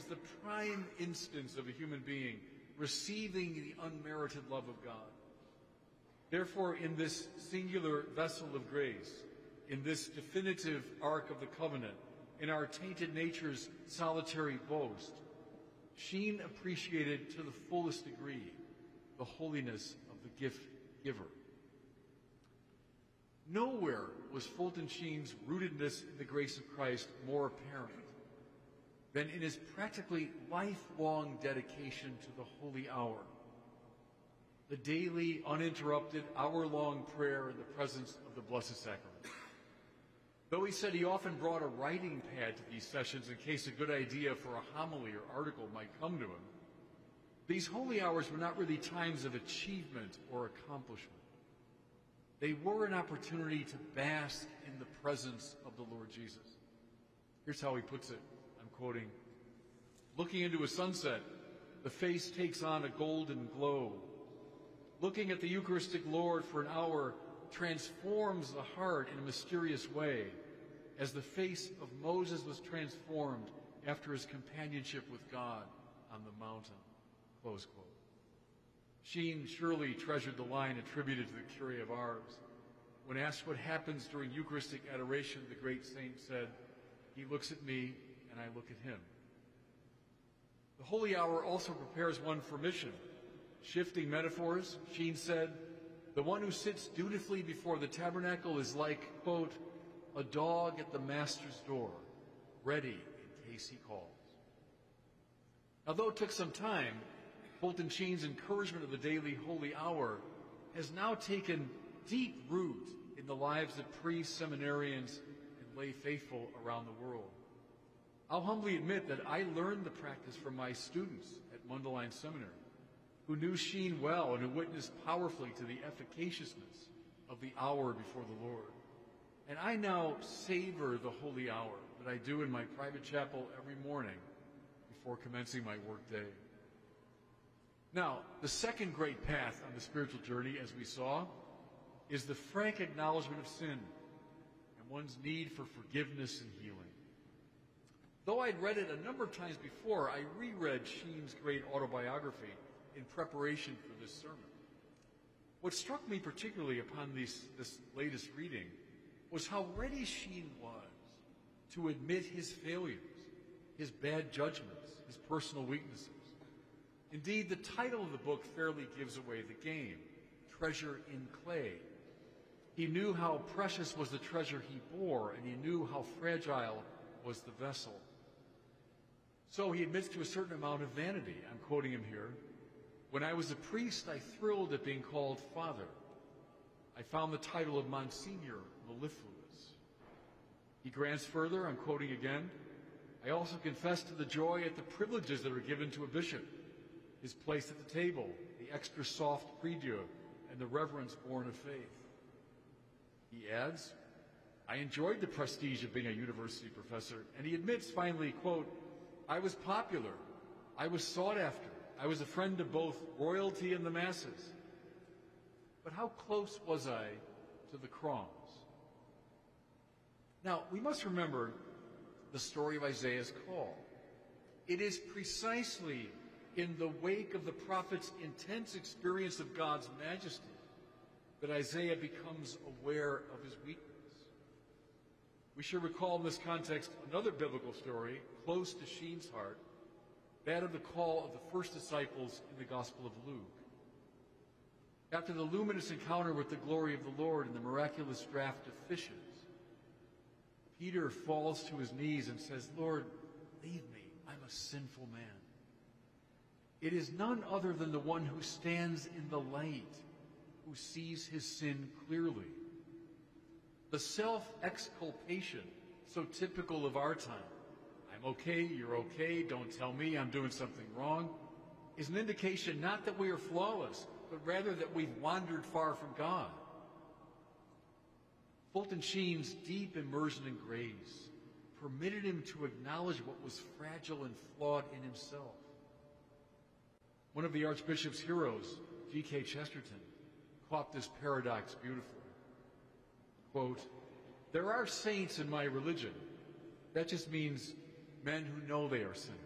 as the prime instance of a human being receiving the unmerited love of God. Therefore, in this singular vessel of grace, in this definitive ark of the covenant, in our tainted nature's solitary boast, Sheen appreciated to the fullest degree the holiness of the gift giver. Nowhere was Fulton Sheen's rootedness in the grace of Christ more apparent than in his practically lifelong dedication to the holy hour, the daily, uninterrupted, hour-long prayer in the presence of the Blessed Sacrament. Though he said he often brought a writing pad to these sessions in case a good idea for a homily or article might come to him, these holy hours were not really times of achievement or accomplishment. They were an opportunity to bask in the presence of the Lord Jesus. Here's how he puts it. I'm quoting, "Looking into a sunset, the face takes on a golden glow. Looking at the Eucharistic Lord for an hour transforms the heart in a mysterious way, as the face of Moses was transformed after his companionship with God on the mountain." Close quote. Sheen surely treasured the line attributed to the Kyrie of Ars. When asked what happens during Eucharistic adoration, the great saint said, "He looks at me and I look at him." The holy hour also prepares one for mission. Shifting metaphors, Sheen said, "The one who sits dutifully before the tabernacle is like, quote, a dog at the master's door, ready in case he calls." Although it took some time, Fulton Sheen's encouragement of the daily holy hour has now taken deep root in the lives of priests, seminarians, and lay faithful around the world. I'll humbly admit that I learned the practice from my students at Mundelein Seminary, who knew Sheen well and who witnessed powerfully to the efficaciousness of the hour before the Lord. And I now savor the holy hour that I do in my private chapel every morning before commencing my work day. Now, the second great path on the spiritual journey, as we saw, is the frank acknowledgement of sin and one's need for forgiveness and healing. Though I'd read it a number of times before, I reread Sheen's great autobiography in preparation for this sermon. What struck me particularly upon this latest reading was how ready Sheen was to admit his failures, his bad judgments, his personal weaknesses. Indeed, the title of the book fairly gives away the game, Treasure in Clay. He knew how precious was the treasure he bore, and he knew how fragile was the vessel. So he admits to a certain amount of vanity. I'm quoting him here. "When I was a priest, I thrilled at being called father. I found the title of Monsignor mellifluous." He grants further, I'm quoting again, "I also confess to the joy at the privileges that are given to a bishop, his place at the table, the extra soft prie-dieu, and the reverence born of faith." He adds, "I enjoyed the prestige of being a university professor," and he admits finally, quote, "I was popular, I was sought after, I was a friend of both royalty and the masses. But how close was I to the cross?" Now, we must remember the story of Isaiah's call. It is precisely in the wake of the prophet's intense experience of God's majesty that Isaiah becomes aware of his weakness. We should recall in this context another biblical story close to Sheen's heart, that of the call of the first disciples in the Gospel of Luke. After the luminous encounter with the glory of the Lord and the miraculous draught of fishes, Peter falls to his knees and says, "Lord, leave me, I'm a sinful man." It is none other than the one who stands in the light, who sees his sin clearly. The self-exculpation, so typical of our time, "I'm okay, you're okay, don't tell me I'm doing something wrong," is an indication not that we are flawless, but rather that we've wandered far from God. Fulton Sheen's deep immersion in grace permitted him to acknowledge what was fragile and flawed in himself. One of the Archbishop's heroes, G.K. Chesterton, caught this paradox beautifully. Quote, "There are saints in my religion. That just means men who know they are sinners.